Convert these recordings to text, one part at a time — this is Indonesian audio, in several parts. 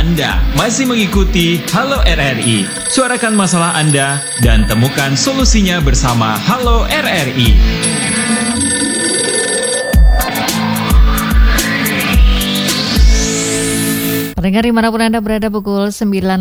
Anda masih mengikuti Halo RRI. Suarakan masalah Anda dan temukan solusinya bersama Halo RRI. Pendengar dimanapun Anda berada, pukul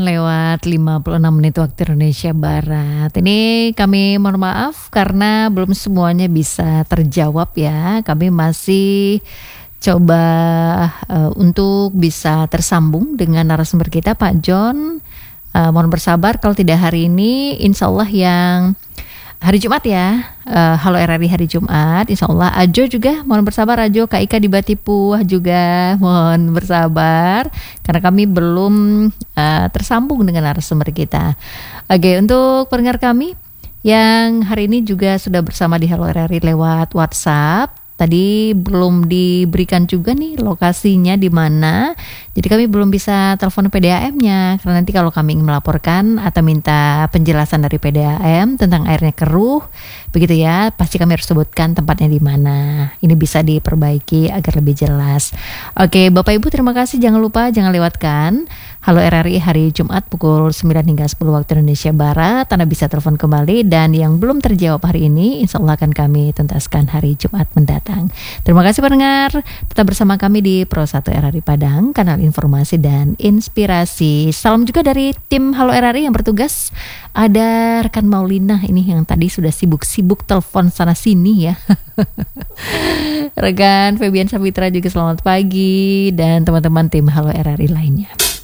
9:56 waktu Indonesia Barat. Ini kami mohon maaf karena belum semuanya bisa terjawab ya. Kami masih coba untuk bisa tersambung dengan narasumber kita, Pak John. Mohon bersabar kalau tidak hari ini, insya Allah yang hari Jumat ya, Halo RRI hari Jumat, insya Allah. Ajo juga mohon bersabar, Ajo, Kak Ika di Batipuah juga mohon bersabar karena kami belum tersambung dengan narasumber kita. Oke, untuk pendengar kami yang hari ini juga sudah bersama di Halo RRI lewat WhatsApp, tadi belum diberikan juga nih lokasinya di mana. Jadi kami belum bisa telepon PDAM-nya karena nanti kalau kami ingin melaporkan atau minta penjelasan dari PDAM tentang airnya keruh, begitu ya, pasti kami harus sebutkan tempatnya di mana. Ini bisa diperbaiki agar lebih jelas. Oke, Bapak Ibu terima kasih, jangan lupa jangan lewatkan Halo RRI hari Jumat pukul 9 hingga 10 waktu Indonesia Barat. Anda bisa telepon kembali dan yang belum terjawab hari ini insya Allah akan kami tuntaskan hari Jumat mendatang. Terima kasih pendengar, tetap bersama kami di Pro 1 RRI Padang, kanal informasi dan inspirasi. Salam juga dari tim Halo RRI yang bertugas. Ada rekan Maulina ini yang tadi sudah sibuk-sibuk telepon sana sini ya. Rekan Febian Sapitra juga selamat pagi, dan teman-teman tim Halo RRI lainnya.